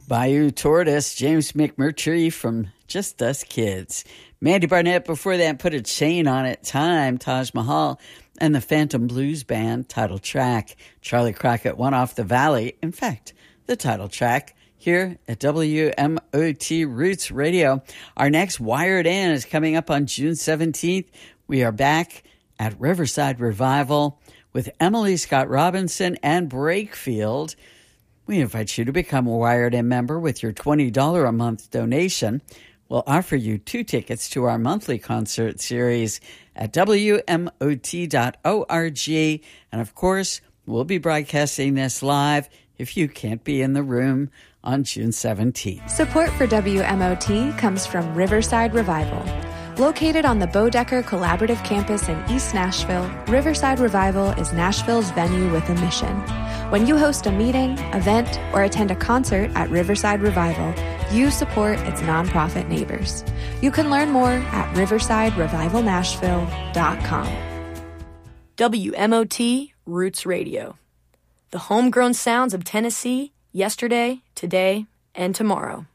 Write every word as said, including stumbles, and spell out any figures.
Bayou Tortoise, James McMurtry from Just Us Kids. Mandy Barnett before that put a chain on it. Time, Taj Mahal, and the Phantom Blues Band title track. Charlie Crockett, One Off the Valley. In fact, the title track here at W M O T Roots Radio. Our next Wired In is coming up on June seventeenth. We are back at Riverside Revival with Emily Scott Robinson and Brakefield. We invite you to become a Wired In member with your twenty dollars a month donation. We'll offer you two tickets to our monthly concert series at W M O T dot org. And of course, we'll be broadcasting this live if you can't be in the room on June seventeenth. Support for W M O T comes from Riverside Revival. Located on the Bodecker Collaborative Campus in East Nashville, Riverside Revival is Nashville's venue with a mission. When you host a meeting, event, or attend a concert at Riverside Revival, you support its nonprofit neighbors. You can learn more at riverside revival nashville dot com. W M O T Roots Radio. The homegrown sounds of Tennessee, yesterday, today, and tomorrow.